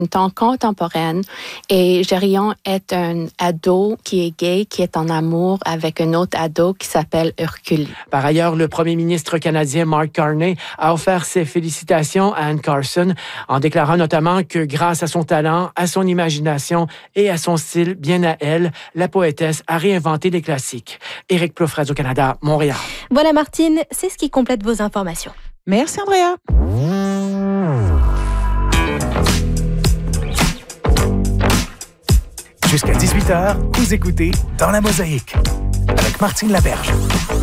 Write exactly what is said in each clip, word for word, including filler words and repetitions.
temps contemporaine et Gérion est un ado qui est gay, qui est en amour avec un autre ado qui s'appelle Hercule. Par ailleurs, le premier ministre canadien Mark Carney a offert ses félicitations à Anne Carson en déclarant notamment que grâce à son talent, à son imagination et à son style bien à elle, la poétesse a réinventé des classiques. Éric Plouffe, Radio-Canada, Montréal. Voilà Martine, c'est ce qui complète vos informations. Merci Andrea. Jusqu'à dix-huit heures, vous écoutez Dans la Mosaïque avec Martine Laberge.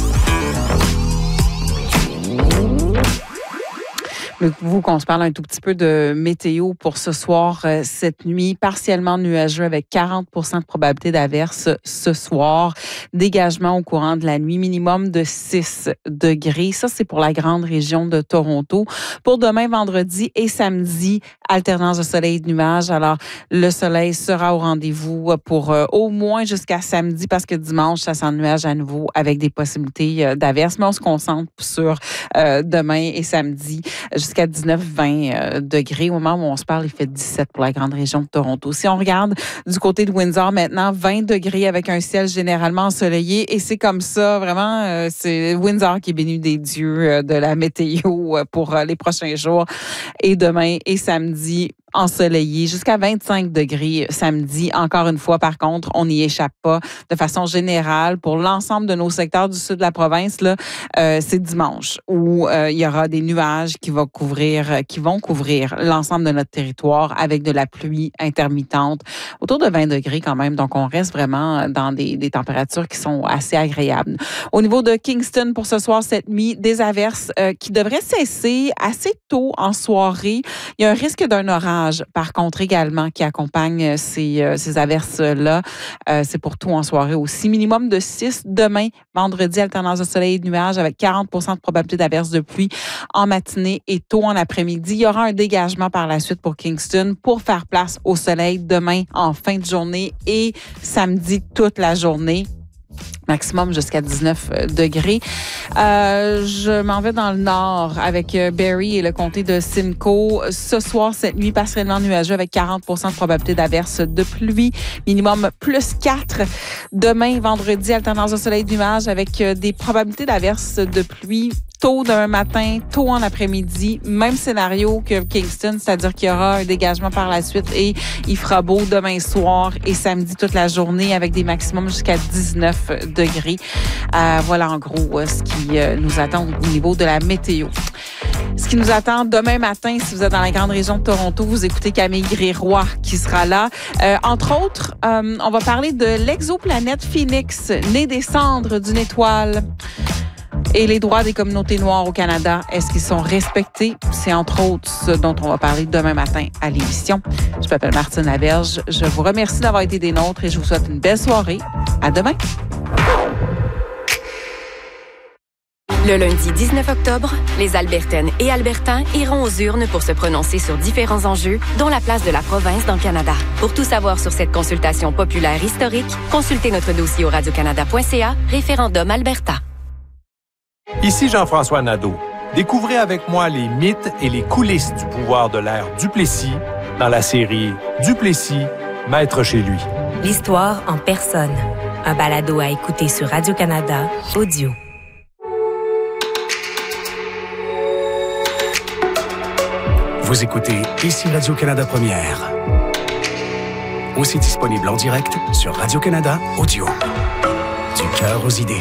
Vous qu'on se parle un tout petit peu de météo pour ce soir, euh, cette nuit, partiellement nuageux avec quarante pour cent de probabilité d'averse ce soir. Dégagement au courant de la nuit, minimum de six degrés. Ça, c'est pour la grande région de Toronto. Pour demain, vendredi et samedi, alternance de soleil et de nuages. Alors, le soleil sera au rendez-vous pour euh, au moins jusqu'à samedi parce que dimanche, ça s'ennuage à nouveau avec des possibilités euh, d'averse. Mais on se concentre sur euh, demain et samedi jusqu'à dix-neuf vingt euh, degrés. Au moment où on se parle, il fait dix-sept pour la grande région de Toronto. Si on regarde du côté de Windsor maintenant, vingt degrés avec un ciel généralement ensoleillé. Et c'est comme ça, vraiment, euh, c'est Windsor qui est béni des dieux euh, de la météo euh, pour euh, les prochains jours. Et demain et samedi, ensoleillé, jusqu'à vingt-cinq degrés samedi. Encore une fois, par contre, on n'y échappe pas. De façon générale, pour l'ensemble de nos secteurs du sud de la province, là, euh, c'est dimanche où euh, il y aura des nuages qui vont couvrir, qui vont couvrir l'ensemble de notre territoire avec de la pluie intermittente, autour de vingt degrés quand même. Donc, on reste vraiment dans des, des températures qui sont assez agréables. Au niveau de Kingston, pour ce soir, cette nuit, des averses euh, qui devraient cesser assez tôt en soirée. Il y a un risque d'un orage par contre, également, qui accompagne ces, euh, ces averses-là. Euh, c'est pour tout en soirée aussi. Minimum de six demain, vendredi, alternance de soleil et de nuages avec quarante pour cent de probabilité d'averse de pluie en matinée et tôt en après-midi. Il y aura un dégagement par la suite pour Kingston pour faire place au soleil demain en fin de journée et samedi toute la journée. Maximum jusqu'à dix-neuf degrés. Euh, je m'en vais dans le nord avec Barrie et le comté de Simcoe. Ce soir, cette nuit, partiellement nuageux avec quarante pour cent de probabilité d'averse de pluie. Minimum plus quatre. Demain, vendredi, alternance de soleil et de nuages avec des probabilités d'averse de pluie tôt d'un matin, tôt en après-midi. Même scénario que Kingston, c'est-à-dire qu'il y aura un dégagement par la suite et il fera beau demain soir et samedi toute la journée avec des maximums jusqu'à dix-neuf degrés. Euh, voilà en gros ce qui euh, nous attend au niveau de la météo. Ce qui nous attend demain matin, si vous êtes dans la grande région de Toronto, vous écoutez Camille Gréroy qui sera là. Euh, entre autres, euh, on va parler de l'exoplanète Phoenix, née des cendres d'une étoile. Et les droits des communautés noires au Canada, est-ce qu'ils sont respectés? C'est entre autres ce dont on va parler demain matin à l'émission. Je m'appelle Martine Laberge. Je vous remercie d'avoir été des nôtres et je vous souhaite une belle soirée. À demain. Le lundi dix-neuf octobre, les Albertaines et Albertains iront aux urnes pour se prononcer sur différents enjeux, dont la place de la province dans le Canada. Pour tout savoir sur cette consultation populaire historique, consultez notre dossier au radio canada point c a, référendum Alberta. Ici Jean-François Nadeau. Découvrez avec moi les mythes et les coulisses du pouvoir de l'ère Duplessis dans la série Duplessis, maître chez lui. L'histoire en personne. Un balado à écouter sur Radio-Canada Audio. Vous écoutez ici Radio-Canada Première. Aussi disponible en direct sur Radio-Canada Audio. Du cœur aux idées.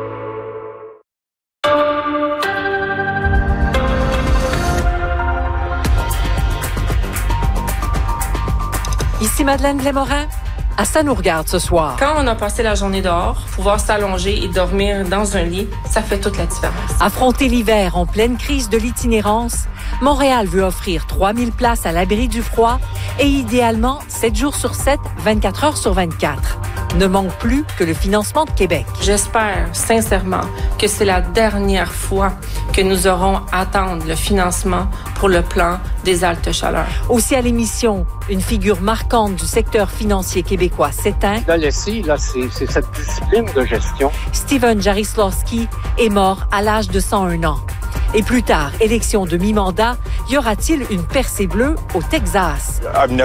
Ici Madeleine Glémorin. À ça nous regarde ce soir. Quand on a passé la journée dehors, pouvoir s'allonger et dormir dans un lit, ça fait toute la différence. Affronter l'hiver en pleine crise de l'itinérance, Montréal veut offrir trois mille places à l'abri du froid et idéalement sept jours sur sept, vingt-quatre heures sur vingt-quatre. Ne manque plus que le financement de Québec. J'espère sincèrement que c'est la dernière fois que nous aurons à attendre le financement pour le plan des altes chaleurs. Aussi à l'émission, une figure marquante du secteur financier québécois s'éteint. Là, l'essai, là, c'est, c'est cette discipline de gestion. Steven Jarislowski est mort à l'âge de cent un ans. Et plus tard, élection de mi-mandat, y aura-t-il une percée bleue au Texas? I've never